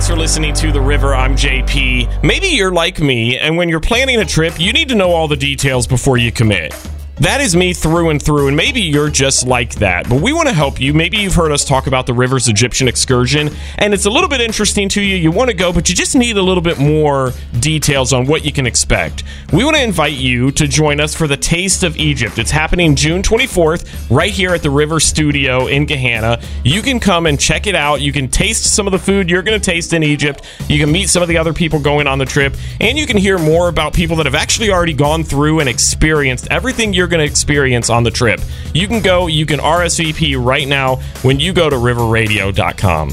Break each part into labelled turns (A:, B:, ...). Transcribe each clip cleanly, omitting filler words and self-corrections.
A: Thanks for listening to The River. I'm JP. Maybe you're like me, and when you're planning a trip, you need to know all the details before you commit. That is me through and through, and maybe you're just like that. But we want to help you. Maybe you've heard us talk about the Rivers Egyptian excursion, and it's a little bit interesting to you. You want to go, but you just need a little bit more details on what you can expect. We want to invite you to join us for the Taste of Egypt. It's happening June 24th, right here at the River Studio in Gahanna. You can come and check it out. You can taste some of the food you're going to taste in Egypt. You can meet some of the other people going on the trip, and you can hear more about people that have actually already gone through and experienced everything you're going to experience on the trip. You can go, you can RSVP right now when you go to riverradio.com.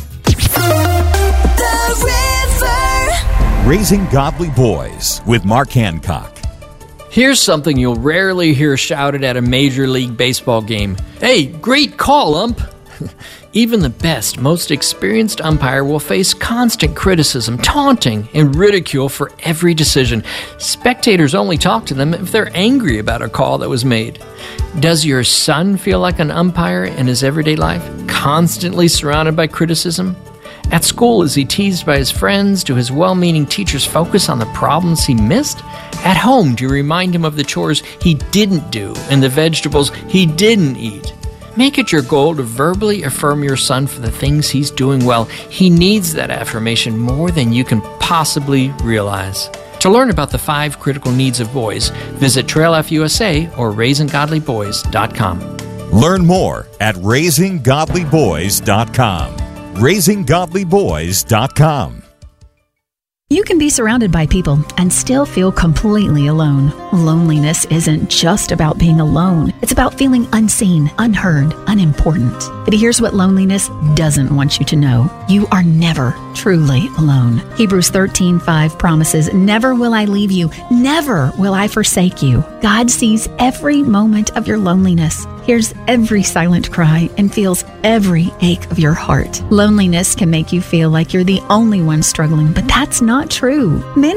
B: The River. Raising Godly Boys with Mark Hancock.
C: Here's something you'll rarely hear shouted at a Major League Baseball game. Hey, great call, ump! Even the best, most experienced umpire will face constant criticism, taunting, and ridicule for every decision. Spectators only talk to them if they're angry about a call that was made. Does your son feel like an umpire in his everyday life, constantly surrounded by criticism? At school, is he teased by his friends? Do his well-meaning teachers focus on the problems he missed? At home, do you remind him of the chores he didn't do and the vegetables he didn't eat? Make it your goal to verbally affirm your son for the things he's doing well. He needs that affirmation more than you can possibly realize. To learn about the 5 critical needs of boys, visit Trail F USA or RaisingGodlyBoys.com.
B: Learn more at RaisingGodlyBoys.com. RaisingGodlyBoys.com.
D: You can be surrounded by people and still feel completely alone. Loneliness isn't just about being alone. It's about feeling unseen, unheard, unimportant. But here's what loneliness doesn't want you to know. You are never truly alone. Hebrews 13:5 promises, "Never will I leave you. Never will I forsake you." God sees every moment of your loneliness, hears every silent cry, and feels every ache of your heart. Loneliness can make you feel like you're the only one struggling, but that's not true. Many